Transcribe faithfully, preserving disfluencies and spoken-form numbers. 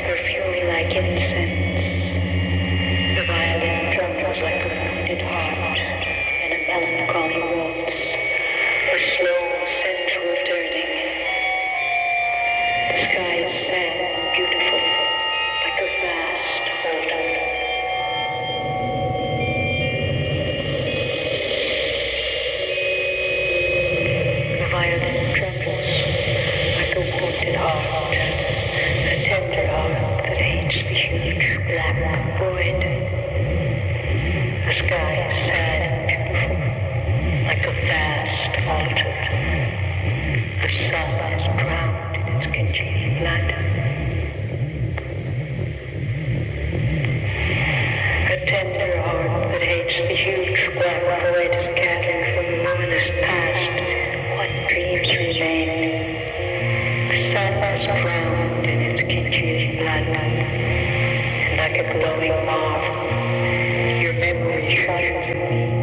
perfume like incense. The violin trembles like a wounded heart in a melancholy waltz, a slow, sensual turning. The sky is sad and beautiful, like a vast autumn. The violin trembles like a wounded heart, a tender heart that hates the huge black void. The sky is sad and beautiful, like a vast altar. The sun is drowned in its congealing blood. A tender heart that hates the huge black void is gathered from the luminous past. What dreams remain? The sun is drowned in its congealing blood, and like a glowing marvel, your memory shines through me.